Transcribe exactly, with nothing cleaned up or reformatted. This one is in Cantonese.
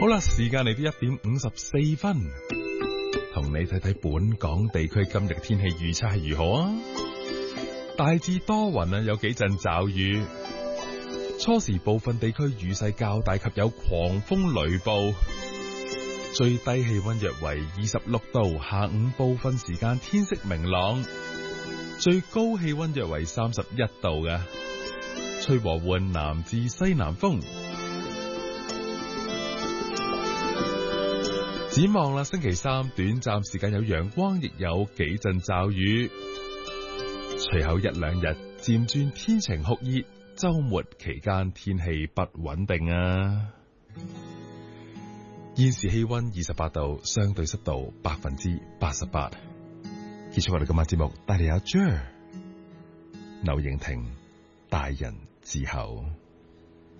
好啦，時間嚟到一點五十四分，同你睇睇本港地區今日嘅天氣預測係如何啊？大致多雲啊，有幾陣驟雨。初時部分地區雨勢較大及有狂風雷暴。最低氣溫約為二十六度，下午部分時間天色明朗。最高氣溫約為三十一度嘅，吹和緩南至西南風。展望啦，星期三短暫時間有陽光，亦有幾陣驟雨。隨後一兩日漸轉天晴酷熱，周末期間天氣不穩定啊。現時氣溫二十八度，相對濕度百分之八十八。結束我哋今晚節目，帶嚟阿 Jer 劉盈婷，大人之後。